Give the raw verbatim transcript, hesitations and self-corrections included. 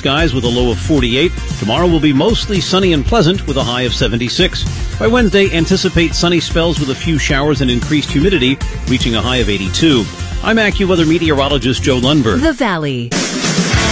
skies with a low of forty-eight. Tomorrow will be mostly sunny and pleasant with a high of seventy-six. By Wednesday, anticipate sunny spells with a few showers and increased humidity, reaching a high of eighty-two. I'm AccuWeather meteorologist Joe Lundberg. The Valley.